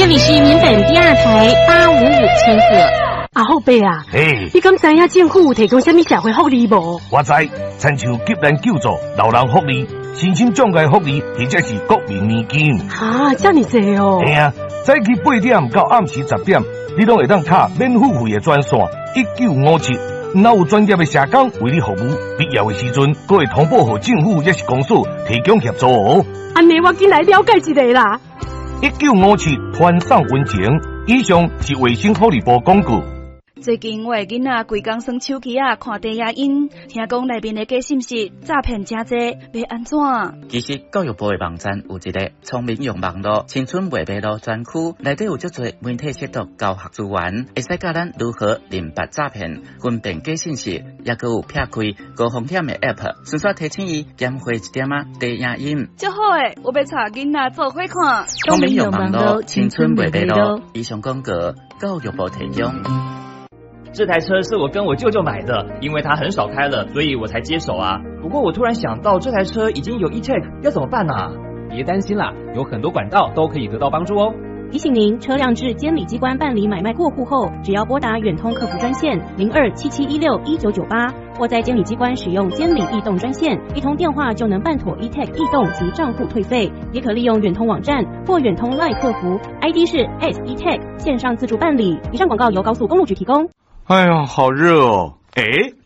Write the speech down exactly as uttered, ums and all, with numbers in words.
这里是民本第二台八五五千赫。 阿后伯啊， 嘿， 你敢知影政府有提供什么社会福利无？ 我知，亲像急难救助、老人福利、身心障碍福利，或者是国民年金。 啊，这么多哦！ 嘿啊，早起八点到暗时十点，你拢会当打免付费的专线一九五七，若有专业的社工为你服务，必要的时阵，佫会通报给政府也是公司提供协助哦。 安尼我进来了解一下啦。 一九五七团上温情，以上是卫生福利部广告。 最近我的囡仔规工耍手机啊，看低影音，听讲内面的假信息、诈骗真多，要安怎？ 其实教育部的网站有一个聪明用网络青春未迷路专区，内底有足多媒体识读教学资源，会使教咱如何认别诈骗、分辨假信息，也佮有撇开高风险的 App， 顺续提醒伊减花一点啊低影音。 真好诶，我要带囡仔做伙看。 聪明用网络青春未迷路，以上广告教育部提供。 这台车是我跟我舅舅买的，因为他很少开了，所以我才接手啊。不过我突然想到，这台车已经有 e-tag， 要怎么办啊？ 别担心啦，有很多管道都可以得到帮助哦。 提醒您，车辆至监理机关办理买卖过户后，只要拨打远通客服专线零二七七一六一九九八，或在监理机关使用监理异动专线，一通电话就能办妥 e-tag 异动及账户退费。也可利用远通网站或远通 LINE 客服 ，I D 是 at e-tag 线上自助办理。以上广告由高速公路局提供。 哎呀，好热哦！哎，